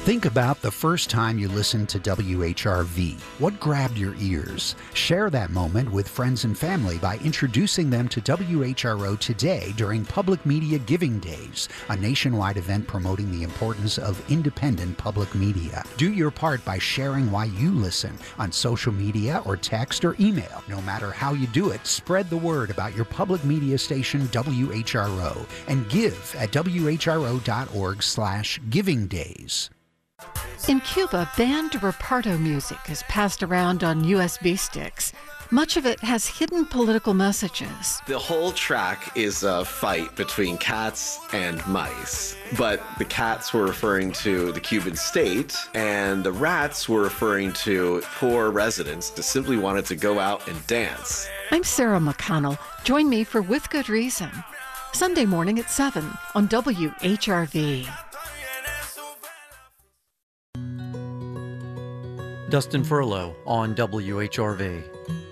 Think about the first time you listened to WHRV. What grabbed your ears? Share that moment with friends and family by introducing them to WHRO today during Public Media Giving Days, a nationwide event promoting the importance of independent public media. Do your part by sharing why you listen on social media or text or email. No matter how you do it, spread the word about your public media station WHRO and give at whro.org/givingdays. In Cuba, banned reparto music is passed around on USB sticks. Much of it has hidden political messages. The whole track is a fight between cats and mice. But the cats were referring to the Cuban state, and the rats were referring to poor residents that simply wanted to go out and dance. I'm Sarah McConnell. Join me for With Good Reason, Sunday morning at 7 on WHRV. Dustin Furlow on WHRV.